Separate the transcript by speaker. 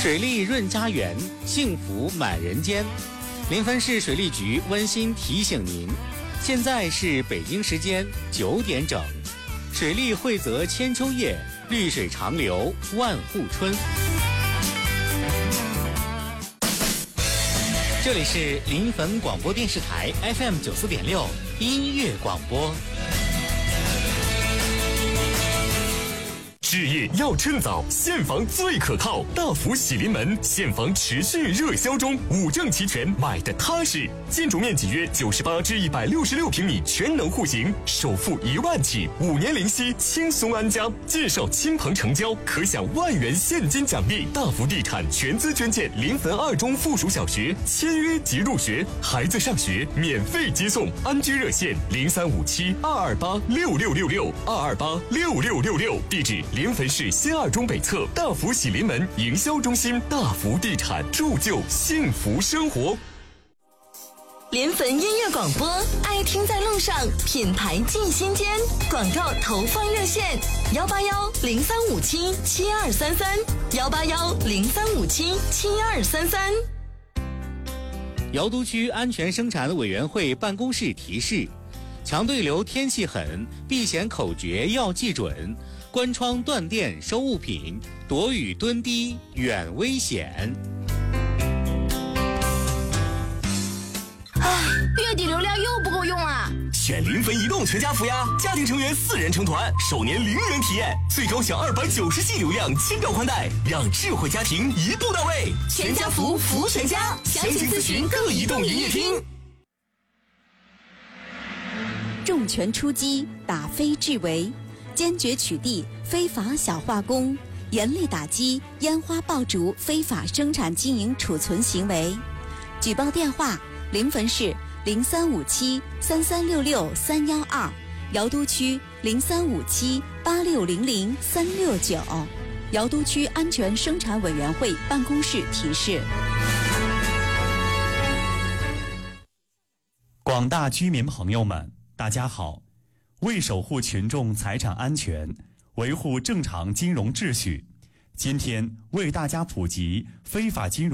Speaker 1: 水利润家园，幸福满人间。临汾市水利局温馨提醒您，现在是北京时间9点整。水利惠泽千秋叶，绿水长流万户春。这里是临汾广播电视台 FM 94.6音乐广播。
Speaker 2: 置业要趁早，现房最可靠。大福喜临门，现房持续热销中，5证齐全，买的踏实。建筑面积约98至166平米，全能户型，首付1万起，5年零息，轻松安家。介绍亲朋成交，可享1万元现金奖励。大福地产全资捐建临汾2中附属小学，签约即入学，孩子上学免费接送。安居热线035722826666，22826666，地址临汾市新2中北侧大福喜临门营销中心。大福地产，铸就幸福生活。
Speaker 3: 临汾音乐广播，爱听在路上，品牌进心间。广告投放热线：181-0357-7233，181-0357-7233。
Speaker 1: 瑶都区安全生产委员会办公室提示：强对流天气狠，避险口诀要记准。关窗断电收物品，躲雨蹲低远危险。
Speaker 4: 月底流量又不够用啊！
Speaker 5: 选临汾移动全家福呀，家庭成员4人成团，首年0元体验，最高享290G流量，轻照宽带，让智慧家庭一步到位。
Speaker 4: 全家福，福全家，详情咨询各移动营业厅。
Speaker 6: 重拳出击，打非治为，坚决取缔非法小化工，严厉打击烟花爆竹非法生产经营储存行为。举报电话：临汾市0357-3366-312，瑶都区0357-8600-369。瑶都区安全生产委员会办公室提示。
Speaker 7: 广大居民朋友们，大家好。为守护群众财产安全，维护正常金融秩序，今天为大家普及非法金融